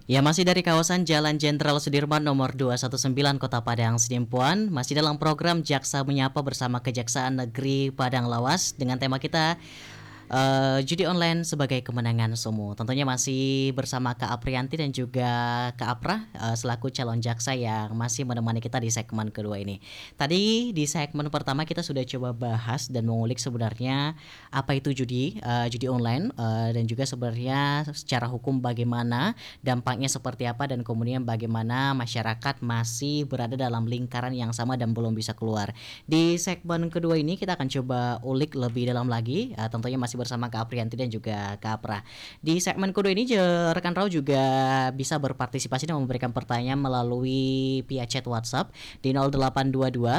Ya, masih dari kawasan Jalan Jenderal Sudirman nomor 219 Kota Padang, Sidimpuan. Masih dalam program Jaksa Menyapa bersama Kejaksaan Negeri Padang Lawas dengan tema kita judi online sebagai kemenangan semu. Tentunya masih bersama Kak Aprianti dan juga Kak Apra selaku calon jaksa yang masih menemani kita di segmen kedua ini. Tadi di segmen pertama kita sudah coba bahas dan mengulik sebenarnya apa itu judi online, dan juga sebenarnya secara hukum bagaimana, dampaknya seperti apa, dan kemudian bagaimana masyarakat masih berada dalam lingkaran yang sama dan belum bisa keluar. Di segmen kedua ini kita akan coba ulik lebih dalam lagi, tentunya masih bersama Kak Aprianti dan juga Kak Apra. Di segmen kedua ini rekan Rau juga bisa berpartisipasi dan memberikan pertanyaan melalui via chat WhatsApp di 0822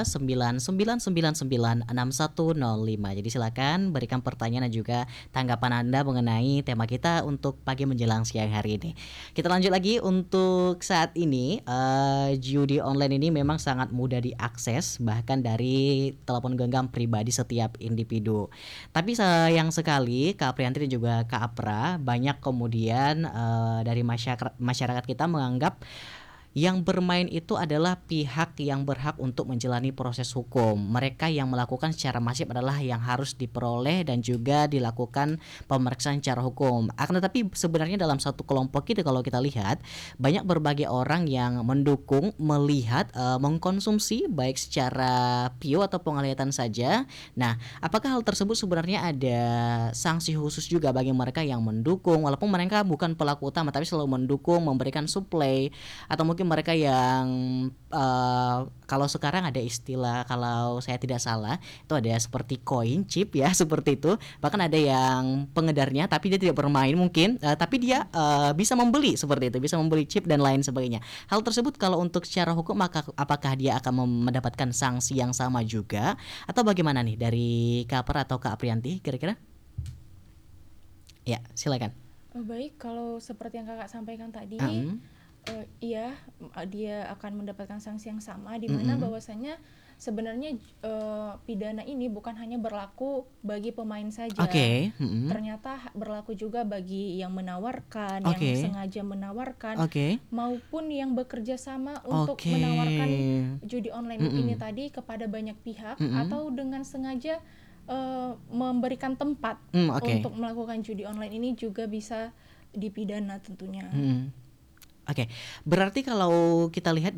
9999 6105. Jadi silakan berikan pertanyaan dan juga tanggapan Anda mengenai tema kita untuk pagi menjelang siang hari ini. Kita lanjut lagi untuk saat ini, judi online ini memang sangat mudah diakses bahkan dari telepon genggam pribadi setiap individu. Tapi sayang sekali Kak Aprianti dan juga Kak Apra, banyak kemudian dari masyarakat kita menganggap yang bermain itu adalah pihak yang berhak untuk menjalani proses hukum. Mereka yang melakukan secara masif adalah yang harus diperoleh dan juga dilakukan pemeriksaan secara hukum. Akan tetapi sebenarnya dalam satu kelompok itu kalau kita lihat banyak berbagai orang yang mendukung, melihat, mengkonsumsi baik secara view atau penglihatan saja. Nah, apakah hal tersebut sebenarnya ada sanksi khusus juga bagi mereka yang mendukung walaupun mereka bukan pelaku utama tapi selalu mendukung, memberikan supply, atau mungkin mereka yang kalau sekarang ada istilah, kalau saya tidak salah itu ada seperti coin chip ya seperti itu. Bahkan ada yang pengedarnya tapi dia tidak bermain mungkin, tapi dia bisa membeli seperti itu, bisa membeli chip dan lain sebagainya. Hal tersebut kalau untuk secara hukum apakah dia akan mendapatkan sanksi yang sama juga atau bagaimana nih dari Kak Apra atau Kak Aprianti kira-kira? Ya, silakan. Baik, kalau seperti yang kakak sampaikan tadi, Mm-mm. iya, dia akan mendapatkan sanksi yang sama, di mana Mm-mm. bahwasannya sebenarnya pidana ini bukan hanya berlaku bagi pemain saja, Oke. Mm-mm. ternyata berlaku juga bagi yang menawarkan, yang Oke. sengaja menawarkan, Oke. maupun yang bekerja sama untuk Oke. menawarkan judi online ini Mm-mm. tadi kepada banyak pihak, Mm-mm. atau dengan sengaja memberikan tempat Oke. untuk melakukan judi online ini juga bisa dipidana tentunya. Mm-mm. Oke, berarti kalau kita lihat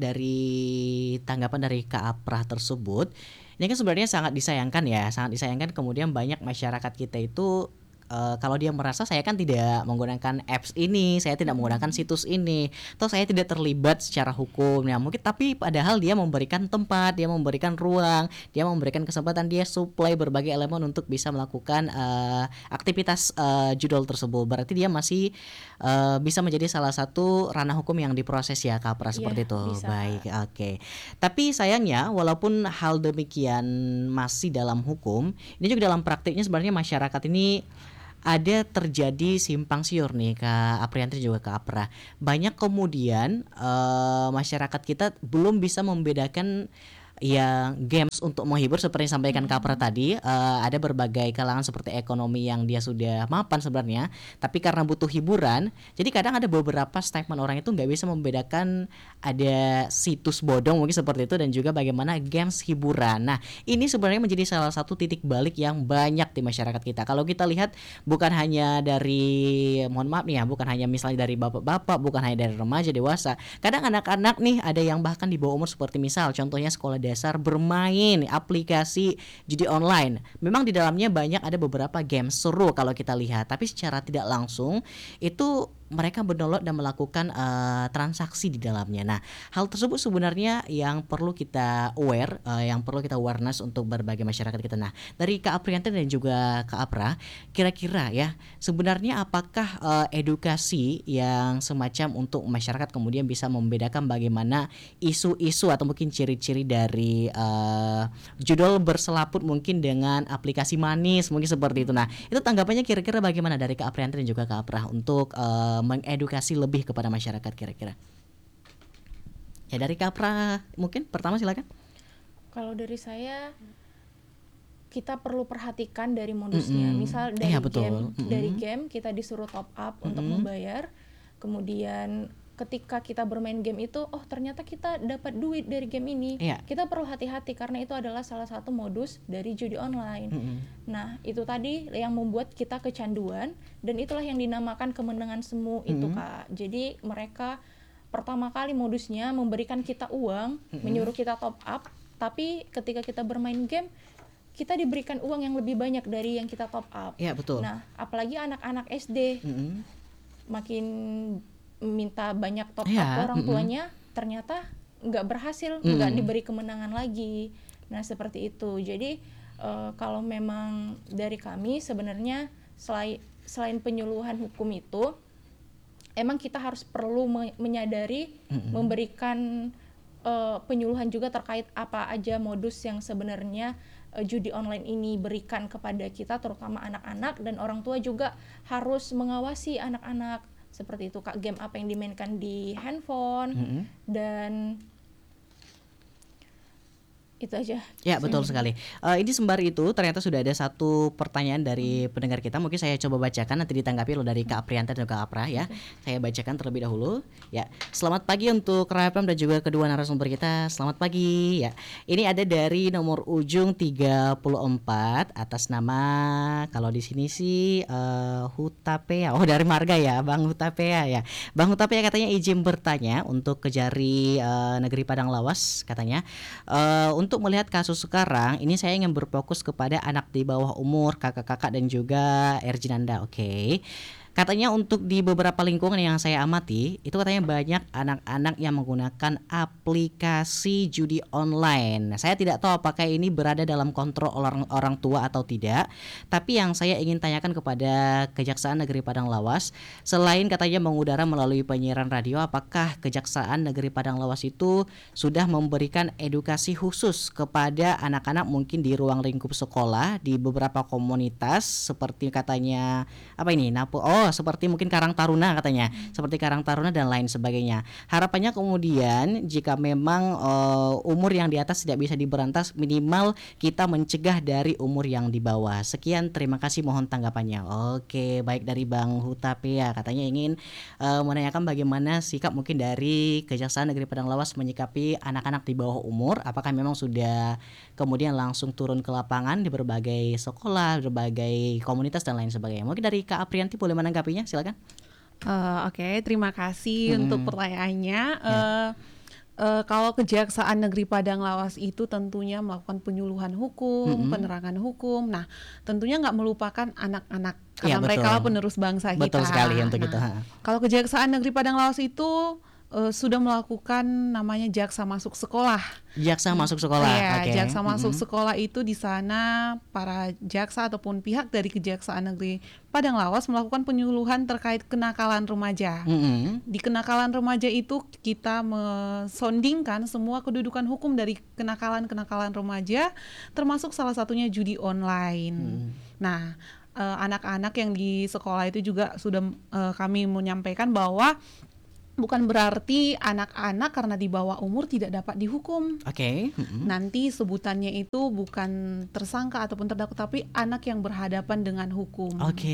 dari tanggapan dari Kak Aprah tersebut, ini kan sebenarnya sangat disayangkan ya, sangat disayangkan kemudian banyak masyarakat kita itu kalau dia merasa saya kan tidak menggunakan apps ini, saya tidak menggunakan situs ini, atau saya tidak terlibat secara hukum. Nah, mungkin tapi padahal dia memberikan tempat, dia memberikan ruang, dia memberikan kesempatan, dia supply berbagai elemen untuk bisa melakukan aktivitas judul tersebut. Berarti dia masih bisa menjadi salah satu ranah hukum yang diproses ya Kak Pra, Iya, seperti itu. bisa Baik, Kak. oke. Tapi sayangnya walaupun hal demikian masih dalam hukum, ini juga dalam praktiknya sebenarnya masyarakat ini ada terjadi simpang siur nih Kak Aprianti juga Kak Apra. Banyak kemudian masyarakat kita belum bisa membedakan yang games untuk menghibur seperti yang disampaikan Kapra tadi, ada berbagai kalangan seperti ekonomi yang dia sudah mapan sebenarnya, tapi karena butuh hiburan, jadi kadang ada beberapa statement orang itu nggak bisa membedakan ada situs bodong mungkin seperti itu dan juga bagaimana games hiburan. Nah, ini sebenarnya menjadi salah satu titik balik yang banyak di masyarakat kita. Kalau kita lihat bukan hanya dari, mohon maaf nih ya, bukan hanya misalnya dari bapak-bapak, bukan hanya dari remaja dewasa. Kadang anak-anak nih ada yang bahkan di bawah umur seperti misal contohnya sekolah dasar bermain aplikasi judi online. Memang di dalamnya banyak ada beberapa game seru kalau kita lihat, tapi secara tidak langsung itu mereka mendownload dan melakukan transaksi di dalamnya. Nah, hal tersebut sebenarnya yang perlu kita aware, yang perlu kita awareness untuk berbagai masyarakat kita. Nah, dari Kak Aprianti dan juga Kak Apra, kira-kira ya sebenarnya apakah edukasi yang semacam untuk masyarakat kemudian bisa membedakan bagaimana isu-isu atau mungkin ciri-ciri dari judul berselaput mungkin dengan aplikasi manis mungkin seperti itu. Nah, itu tanggapannya kira-kira bagaimana dari Kak Aprianti dan juga Kak Apra untuk mengedukasi lebih kepada masyarakat kira-kira? Ya dari Kak Apra mungkin pertama silakan. Kalau dari saya, kita perlu perhatikan dari modusnya. Misal Iya dari betul. game kita disuruh top up untuk membayar, kemudian ketika kita bermain game itu, oh ternyata kita dapat duit dari game ini. Iya. Kita perlu hati-hati karena itu adalah salah satu modus dari judi online. Nah, itu tadi yang membuat kita kecanduan, dan itulah yang dinamakan kemenangan semu itu, Kak. Jadi mereka pertama kali modusnya memberikan kita uang, menyuruh kita top up, tapi ketika kita bermain game, kita diberikan uang yang lebih banyak dari yang kita top up. Iya, betul. Nah, apalagi anak-anak SD, makin minta banyak top up Iya, orang tuanya, ternyata nggak berhasil, nggak diberi kemenangan lagi. Nah, seperti itu. Jadi kalau memang dari kami sebenarnya selain penyuluhan hukum itu, emang kita harus perlu menyadari, memberikan penyuluhan juga terkait apa aja modus yang sebenarnya judi online ini berikan kepada kita, terutama anak-anak, dan orang tua juga harus mengawasi anak-anak. Seperti itu, Kak, game apa yang dimainkan di handphone, dan itu aja. Ya, betul sekali. Ini sembari itu ternyata sudah ada satu pertanyaan dari pendengar kita. Mungkin saya coba bacakan, nanti ditanggapi loh dari Kak Aprianta dan Kak Apra ya. Saya bacakan terlebih dahulu. Ya, selamat pagi untuk Rahapam dan juga kedua narasumber kita. Selamat pagi ya. Ini ada dari nomor ujung 34 atas nama, kalau di sini sih Hutapea. Oh, dari marga ya, Bang Hutapea ya. Bang Hutapea katanya izin bertanya untuk Kejari Negeri Padang Lawas katanya. Untuk melihat kasus sekarang ini saya ingin berfokus kepada anak di bawah umur, kakak-kakak dan juga Erjinanda. Oke. Katanya untuk di beberapa lingkungan yang saya amati, itu katanya banyak anak-anak yang menggunakan aplikasi judi online. Nah, saya tidak tahu apakah ini berada dalam kontrol orang tua atau tidak. Tapi yang saya ingin tanyakan kepada Kejaksaan Negeri Padang Lawas, selain katanya mengudara melalui penyiaran radio, apakah Kejaksaan Negeri Padang Lawas itu sudah memberikan edukasi khusus kepada anak-anak mungkin di ruang lingkup sekolah, di beberapa komunitas seperti katanya apa ini? Seperti mungkin Karang Taruna katanya, seperti Karang Taruna dan lain sebagainya. Harapannya kemudian jika memang umur yang di atas tidak bisa diberantas, minimal kita mencegah dari umur yang di bawah. Sekian, terima kasih, mohon tanggapannya. Oke, baik, dari Bang Hutapea katanya ingin menanyakan bagaimana sikap mungkin dari Kejaksaan Negeri Padang Lawas menyikapi anak-anak di bawah umur. Apakah memang sudah kemudian langsung turun ke lapangan di berbagai sekolah, berbagai komunitas dan lain sebagainya. Mungkin dari Kak Aprianti boleh menanggapinya, silakan. Oke, terima kasih untuk pertanyaannya. Kalau Kejaksaan Negeri Padang Lawas itu tentunya melakukan penyuluhan hukum, penerangan hukum. Nah, tentunya nggak melupakan anak-anak karena mereka penerus bangsa kita. Betul sekali untuk itu. Kalau Kejaksaan Negeri Padang Lawas itu sudah melakukan namanya jaksa masuk sekolah. Jaksa masuk sekolah. Iya, jaksa masuk sekolah itu di sana para jaksa ataupun pihak dari Kejaksaan Negeri Padang Lawas melakukan penyuluhan terkait kenakalan remaja. Di kenakalan remaja itu kita mensondingkan semua kedudukan hukum dari kenakalan-kenakalan remaja, termasuk salah satunya judi online. Nah, anak-anak yang di sekolah itu juga sudah kami menyampaikan bahwa bukan berarti anak-anak karena di bawah umur tidak dapat dihukum. Nanti sebutannya itu bukan tersangka ataupun terdakwa, tapi anak yang berhadapan dengan hukum.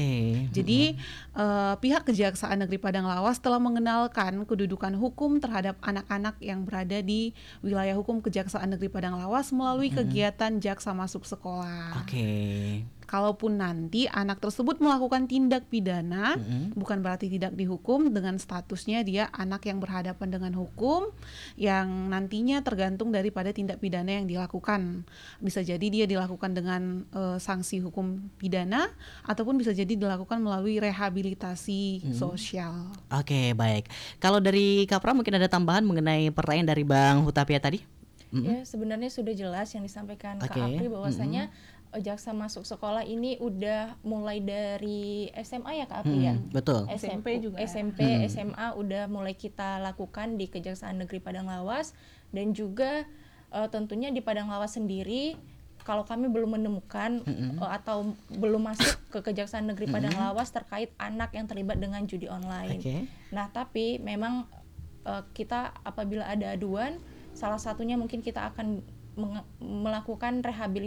Jadi pihak Kejaksaan Negeri Padang Lawas telah mengenalkan kedudukan hukum terhadap anak-anak yang berada di wilayah hukum Kejaksaan Negeri Padang Lawas melalui kegiatan jaksa masuk sekolah. Kalaupun nanti anak tersebut melakukan tindak pidana, bukan berarti tidak dihukum, dengan statusnya dia anak yang berhadapan dengan hukum, yang nantinya tergantung daripada tindak pidana yang dilakukan. Bisa jadi dia dilakukan dengan sanksi hukum pidana, ataupun bisa jadi dilakukan melalui rehabilitasi sosial. Baik. Kalau dari Kapra mungkin ada tambahan mengenai pertanyaan dari Bang Hutapea tadi? Ya, sebenarnya sudah jelas yang disampaikan Kak Apri, bahwasanya jaksa masuk sekolah ini udah mulai dari SMA ya Kak Apri ya? Betul. SMP juga. SMP, SMA udah mulai kita lakukan di Kejaksaan Negeri Padang Lawas, dan juga tentunya di Padang Lawas sendiri, kalau kami belum menemukan atau belum masuk ke Kejaksaan Negeri Padang Lawas terkait anak yang terlibat dengan judi online. Nah, tapi memang kita apabila ada aduan, salah satunya mungkin kita akan melakukan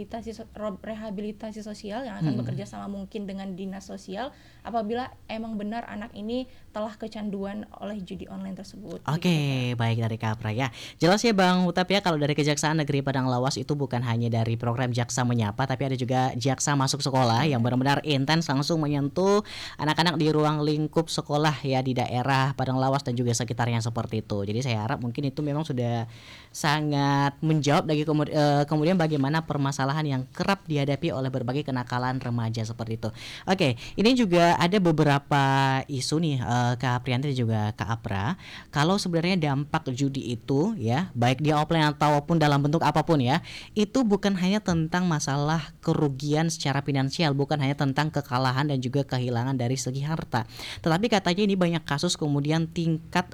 rehabilitasi sosial yang akan bekerja sama mungkin dengan dinas sosial apabila emang benar anak ini telah kecanduan oleh judi online tersebut. Oke, baik dari Kapra ya. Jelas ya Bang Hutap ya, kalau dari Kejaksaan Negeri Padang Lawas itu bukan hanya dari program Jaksa Menyapa, tapi ada juga Jaksa Masuk Sekolah yang benar-benar intens langsung menyentuh anak-anak di ruang lingkup sekolah ya di daerah Padang Lawas dan juga sekitarnya seperti itu. Jadi saya harap mungkin itu memang sudah sangat menjawab dari kemudian bagaimana permasalahan yang kerap dihadapi oleh berbagai kenakalan remaja seperti itu. Oke, ini juga ada beberapa isu nih Kak Aprianti dan juga Kak Apra. Kalau sebenarnya dampak judi itu ya, baik dia offline ataupun dalam bentuk apapun ya, itu bukan hanya tentang masalah kerugian secara finansial, bukan hanya tentang kekalahan dan juga kehilangan dari segi harta. Tetapi katanya ini banyak kasus kemudian tingkat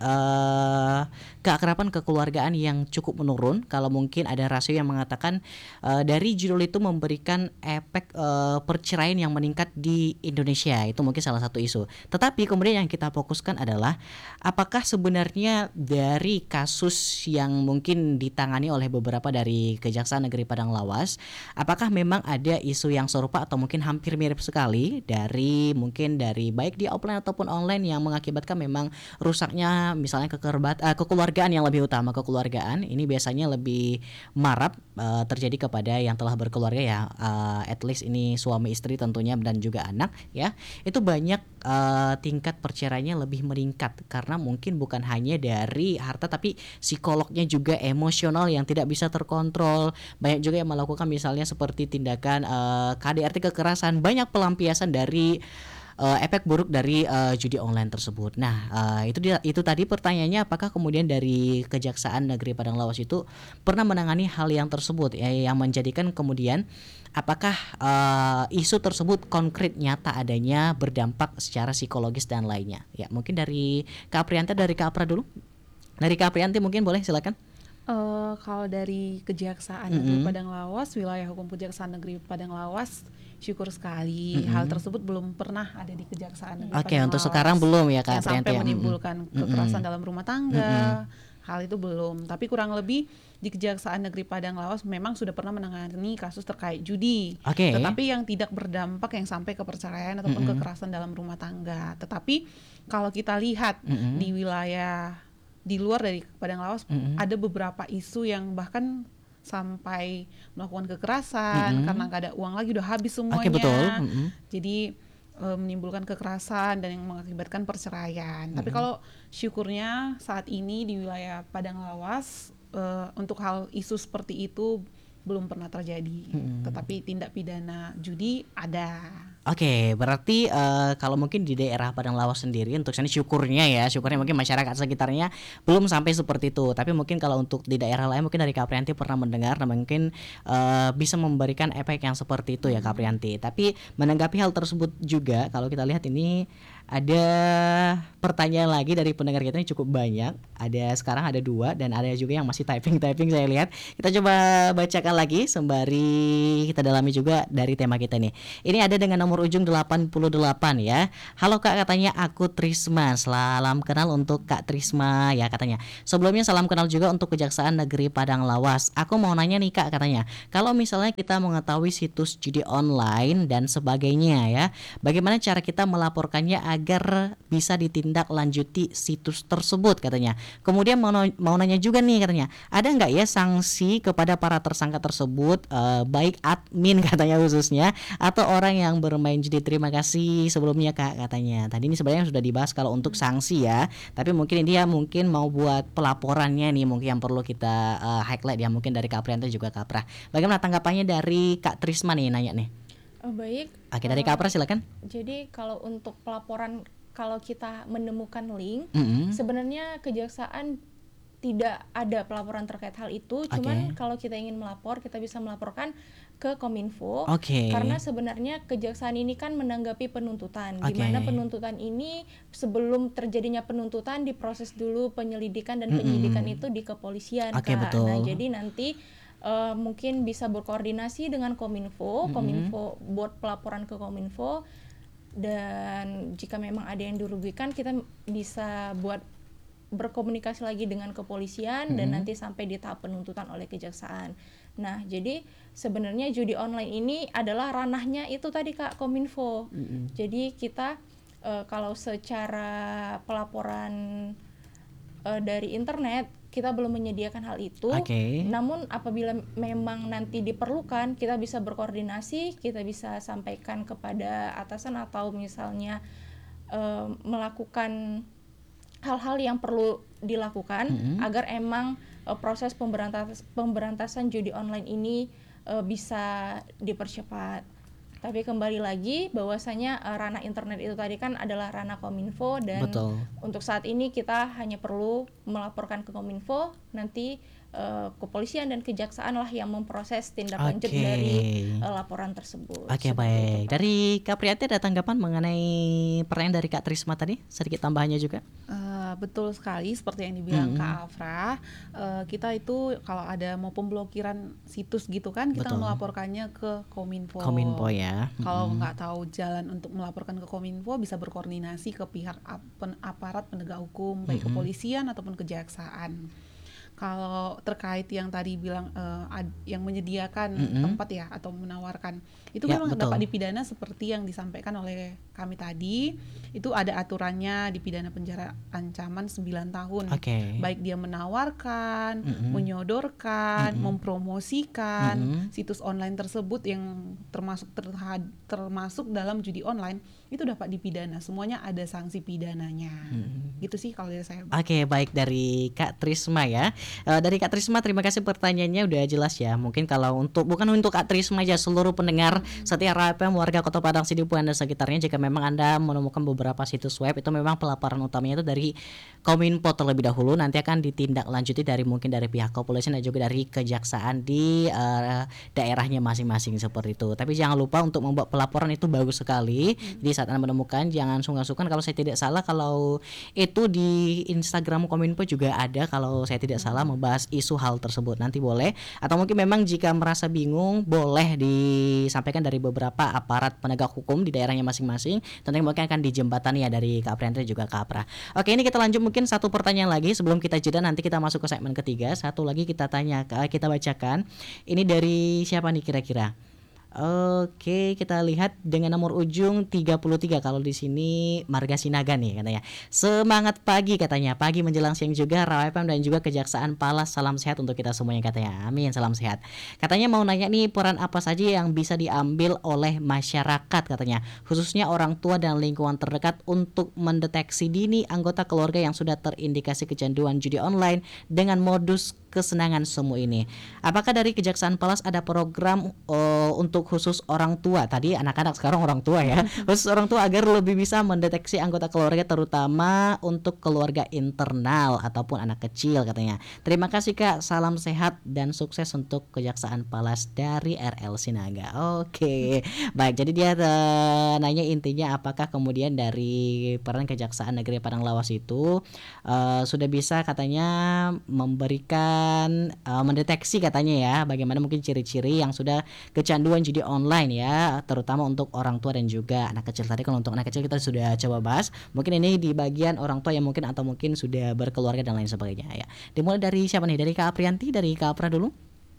keakraban kekeluargaan yang cukup menurun. Kalau mungkin ada rasio yang mengatakan dari judul itu memberikan efek perceraian yang meningkat di Indonesia. Itu mungkin salah satu isu. Tetapi kemudian yang kita fokuskan adalah apakah sebenarnya dari kasus yang mungkin ditangani oleh beberapa dari Kejaksaan Negeri Padang Lawas, apakah memang ada isu yang serupa atau mungkin hampir mirip sekali dari mungkin dari baik di offline ataupun online yang mengakibatkan memang rusaknya misalnya kekeluargaan yang lebih utama kekeluargaan ini biasanya lebih marak terjadi kepada yang telah berkeluarga ya, at least ini suami istri tentunya dan juga anak ya, itu banyak tingkat perceraiannya lebih meningkat karena mungkin bukan hanya dari harta tapi psikolognya juga emosional yang tidak bisa terkontrol. Banyak juga yang melakukan misalnya seperti tindakan KDRT kekerasan, banyak pelampiasan dari efek buruk dari judi online tersebut. Nah, itu tadi pertanyaannya, apakah kemudian dari Kejaksaan Negeri Padang Lawas itu pernah menangani hal yang tersebut ya, yang menjadikan kemudian apakah isu tersebut konkret nyata adanya berdampak secara psikologis dan lainnya. Ya, mungkin dari Kak Aprianti, dari Kak Apra dulu. Dari Kak Aprianti mungkin boleh silakan. Kalau dari Kejaksaan Negeri Padang Lawas, wilayah hukum Kejaksaan Negeri Padang Lawas, syukur sekali hal tersebut belum pernah ada di Kejaksaan Negeri Padang Lawas. Oke, untuk sekarang belum ya Kak Aprianti. Sampai menimbulkan kekerasan dalam rumah tangga, hal itu belum. Tapi kurang lebih di Kejaksaan Negeri Padang Lawas memang sudah pernah menangani kasus terkait judi. Tetapi yang tidak berdampak yang sampai ke perceraian ataupun kekerasan dalam rumah tangga. Tetapi kalau kita lihat di wilayah di luar dari Padang Lawas ada beberapa isu yang bahkan sampai melakukan kekerasan karena nggak ada uang lagi, udah habis semuanya. Betul. Jadi menimbulkan kekerasan dan yang mengakibatkan perceraian. Tapi kalau syukurnya saat ini di wilayah Padang Lawas untuk hal isu seperti itu belum pernah terjadi. Tetapi tindak pidana judi ada. Oke, berarti kalau mungkin di daerah Padang Lawas sendiri untuk sana syukurnya mungkin masyarakat sekitarnya belum sampai seperti itu. Tapi mungkin kalau untuk di daerah lain mungkin dari Kak Aprianti pernah mendengar dan mungkin bisa memberikan efek yang seperti itu ya Kak Aprianti. Tapi menanggapi hal tersebut juga kalau kita lihat ini ada pertanyaan lagi dari pendengar kita yang cukup banyak. Sekarang ada 2 dan ada juga yang masih typing saya lihat. Kita coba bacakan lagi sembari kita dalami juga dari tema kita nih. Ini ada dengan nomor ujung 88 ya. Halo Kak, katanya aku Trisma. Salam kenal untuk Kak Trisma ya katanya. Sebelumnya salam kenal juga untuk Kejaksaan Negeri Padang Lawas. Aku mau nanya nih Kak, katanya, kalau misalnya kita mengetahui situs judi online dan sebagainya ya, bagaimana cara kita melaporkannya agar bisa ditindaklanjuti situs tersebut katanya. Kemudian mau nanya juga nih katanya, ada nggak ya sanksi kepada para tersangka tersebut, baik admin katanya khususnya atau orang yang bermain judi. Terima kasih sebelumnya Kak katanya. Tadi ini sebenarnya sudah dibahas kalau untuk sanksi ya, tapi mungkin dia mungkin mau buat pelaporannya nih mungkin yang perlu kita highlight ya, mungkin dari Kak Aprianti juga Kak Apra. Bagaimana tanggapannya dari Kak Trisma nih nanya nih? Baik. Oke, dari Kak Apra silakan. Jadi kalau untuk pelaporan, kalau kita menemukan link, sebenarnya kejaksaan tidak ada pelaporan terkait hal itu. Cuman kalau kita ingin melapor, kita bisa melaporkan ke Kominfo. Karena sebenarnya kejaksaan ini kan menanggapi penuntutan, di mana penuntutan ini sebelum terjadinya penuntutan diproses dulu penyelidikan dan penyidikan itu di kepolisian, Kak. Betul. Nah, jadi nanti mungkin bisa berkoordinasi dengan Kominfo buat pelaporan ke Kominfo, dan jika memang ada yang dirugikan kita bisa buat berkomunikasi lagi dengan kepolisian dan nanti sampai di tahap penuntutan oleh kejaksaan. Nah, jadi sebenarnya judi online ini adalah ranahnya itu tadi Kak, Kominfo. Jadi kita kalau secara pelaporan dari internet kita belum menyediakan hal itu. Namun apabila memang nanti diperlukan, kita bisa berkoordinasi, kita bisa sampaikan kepada atasan atau misalnya melakukan hal-hal yang perlu dilakukan agar emang proses pemberantasan judi online ini bisa dipercepat. Tapi kembali lagi bahwasanya ranah internet itu tadi kan adalah ranah Kominfo dan untuk saat ini kita hanya perlu melaporkan ke Kominfo, nanti kepolisian dan kejaksaan lah yang memproses tindak lanjut dari laporan tersebut. Baik. Dari Kak Priyanti ada tanggapan mengenai pertanyaan dari Kak Trisma tadi? Sedikit tambahannya juga. Betul sekali seperti yang dibilang Kak Afra. Kita itu kalau ada mau pemblokiran situs gitu kan, kita melaporkannya ke Kominfo. Kominfo ya. Kalau nggak tahu jalan untuk melaporkan ke Kominfo, bisa berkoordinasi ke pihak aparat penegak hukum, baik kepolisian ataupun kejaksaan. Kalau terkait yang tadi bilang yang menyediakan tempat ya atau menawarkan, itu memang dapat dipidana seperti yang disampaikan oleh kami tadi. Itu ada aturannya, dipidana penjara ancaman 9 tahun. Baik dia menawarkan, menyodorkan, mempromosikan situs online tersebut yang termasuk dalam judi online, itu dapat dipidana. Semuanya ada sanksi pidananya. Gitu sih kalau dari saya. Baik, dari Kak Trisma ya. Dari Kak Trisma, terima kasih pertanyaannya udah jelas ya. Mungkin kalau bukan untuk Kak Trisma aja, seluruh pendengar setia RAPM warga Kota Padang Sidimpuan dan sekitarnya, jika memang Anda menemukan beberapa situs web, itu memang pelaporan utamanya itu dari Kominfo terlebih dahulu, nanti akan ditindaklanjuti mungkin dari pihak kepolisian dan juga dari kejaksaan di daerahnya masing-masing seperti itu. Tapi jangan lupa untuk membuat pelaporan itu bagus sekali. Jadi saat Anda menemukan, jangan sungkan-sungkan. Kalau saya tidak salah, kalau itu di Instagram Kominfo juga ada, kalau saya tidak salah, membahas isu hal tersebut. Nanti boleh, atau mungkin memang jika merasa bingung, boleh disampaikan dari beberapa aparat penegak hukum di daerahnya masing-masing. Tentunya mungkin akan dijembatani ya dari Kak Priyanti juga Kak Apra. Oke, ini kita lanjut mungkin satu pertanyaan lagi sebelum kita jeda, nanti kita masuk ke segmen ketiga. Satu lagi kita bacakan. Ini dari siapa nih kira-kira? Oke, kita lihat dengan nomor ujung 33. Kalau di sini Marga Sinaga nih katanya. Semangat pagi katanya. Pagi menjelang siang juga RAPM dan juga Kejaksaan Palas. Salam sehat untuk kita semuanya katanya. Amin, salam sehat. Katanya mau nanya nih, peran apa saja yang bisa diambil oleh masyarakat katanya, khususnya orang tua dan lingkungan terdekat untuk mendeteksi dini anggota keluarga yang sudah terindikasi kecanduan judi online dengan modus kesenangan semu ini. Apakah dari Kejaksaan Palas ada program untuk khusus orang tua, tadi anak-anak sekarang orang tua ya, khusus orang tua agar lebih bisa mendeteksi anggota keluarga, terutama untuk keluarga internal ataupun anak kecil katanya. Terima kasih Kak, salam sehat dan sukses untuk Kejaksaan Palas dari RL Sinaga. Oke, baik, jadi dia nanya intinya apakah kemudian dari peran Kejaksaan Negeri Padang Lawas itu sudah bisa katanya memberikan mendeteksi katanya ya, bagaimana mungkin ciri-ciri yang sudah kecanduan judi online ya, terutama untuk orang tua dan juga anak kecil. Tadi kalau untuk anak kecil kita sudah coba bahas, mungkin ini di bagian orang tua yang mungkin atau mungkin sudah berkeluarga dan lain sebagainya ya. Dimulai dari siapa nih? Dari Kak Priyanti, dari Kak Apra dulu?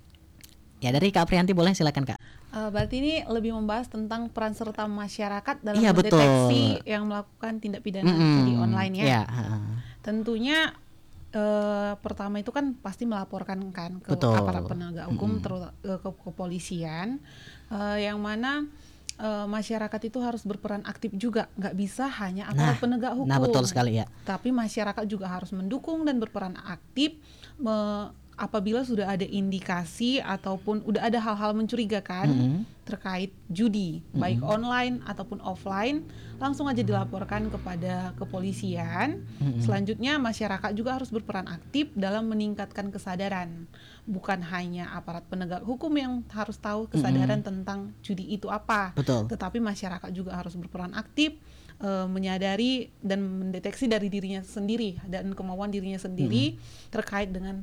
Ya, dari Kak Priyanti boleh, silakan Kak. Berarti ini lebih membahas tentang peran serta masyarakat dalam mendeteksi yang melakukan tindak pidana judi online ya. Tentunya pertama itu kan pasti melaporkan kan ke aparat penegak hukum, ke kepolisian, yang mana masyarakat itu harus berperan aktif juga, nggak bisa hanya aparat penegak hukum. Nah, betul sekali ya. Tapi masyarakat juga harus mendukung dan berperan aktif apabila sudah ada indikasi ataupun udah ada hal-hal mencurigakan terkait judi, baik online ataupun offline, langsung aja dilaporkan kepada kepolisian. Selanjutnya masyarakat juga harus berperan aktif dalam meningkatkan kesadaran. Bukan hanya aparat penegak hukum yang harus tahu kesadaran tentang judi itu apa, tetapi masyarakat juga harus berperan aktif menyadari dan mendeteksi dari dirinya sendiri dan kemauan dirinya sendiri terkait dengan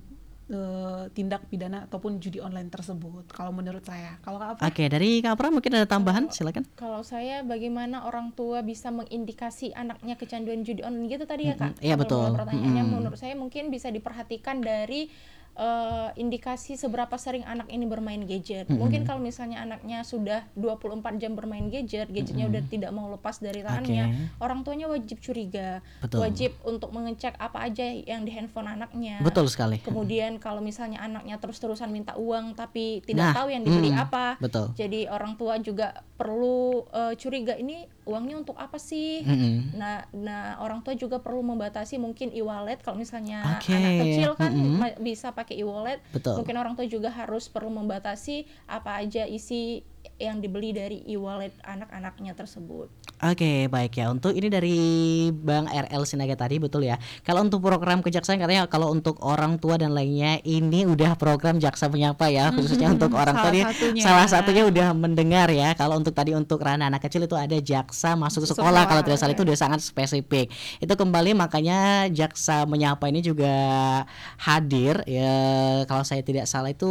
tindak pidana ataupun judi online tersebut. Kalau menurut saya, kalau Kak Apra? Oke, dari Kak Apra mungkin ada tambahan, silakan. Kalau saya, bagaimana orang tua bisa mengindikasi anaknya kecanduan judi online gitu tadi ya Kak? Iya betul. Pertanyaannya menurut saya mungkin bisa diperhatikan dari indikasi seberapa sering anak ini bermain gadget. Mungkin kalau misalnya anaknya sudah 24 jam bermain gadgetnya udah tidak mau lepas dari tangannya, orang tuanya wajib curiga. Betul. Wajib untuk mengecek apa aja yang di handphone anaknya. Betul sekali. Kemudian kalau misalnya anaknya terus-terusan minta uang tapi tidak tahu yang dibeli apa. Betul. Jadi orang tua juga perlu curiga, ini uangnya untuk apa sih? Nah orang tua juga perlu membatasi mungkin e-wallet. Kalau misalnya anak kecil kan bisa pakai e-wallet. Betul. Mungkin orang tua juga harus perlu membatasi apa aja isi yang dibeli dari e-wallet anak-anaknya tersebut. Oke, baik ya. Untuk ini dari Bang RL Sinaga tadi, betul ya. Kalau untuk program kejaksaan katanya kalau untuk orang tua dan lainnya ini udah program Jaksa Menyapa ya, khususnya untuk orang tua ini salah satunya udah mendengar ya. Kalau untuk tadi untuk ranah anak kecil itu ada Jaksa Masuk Sekolah, kalau tidak salah itu udah sangat spesifik. Itu kembali makanya Jaksa Menyapa ini juga hadir ya, kalau saya tidak salah itu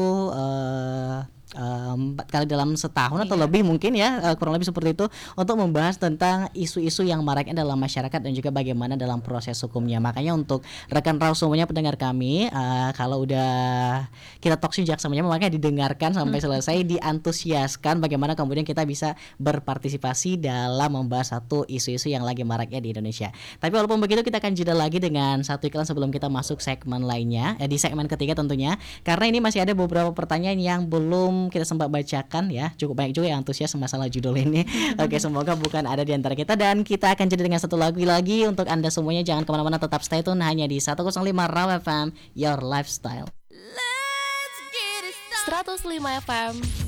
4 kali dalam setahun atau lebih mungkin ya, kurang lebih seperti itu, untuk membahas tentang isu-isu yang maraknya dalam masyarakat dan juga bagaimana dalam proses hukumnya. Makanya untuk rekan Raw semuanya pendengar kami, kalau udah kita talkshow Jaksa Menyapa makanya didengarkan sampai selesai, diantusiaskan bagaimana kemudian kita bisa berpartisipasi dalam membahas satu isu-isu yang lagi maraknya di Indonesia. Tapi walaupun begitu kita akan jeda lagi dengan satu iklan sebelum kita masuk segmen lainnya, di segmen ketiga tentunya, karena ini masih ada beberapa pertanyaan yang belum kita sempat bacakan ya. Cukup banyak juga yang antusias masalah judul ini. Oke, semoga bukan ada di antara kita, dan kita akan jadi dengan satu lagu lagi. Untuk Anda semuanya jangan kemana-mana, tetap stay tune hanya di 105 Raw FM, Your Lifestyle. 105 FM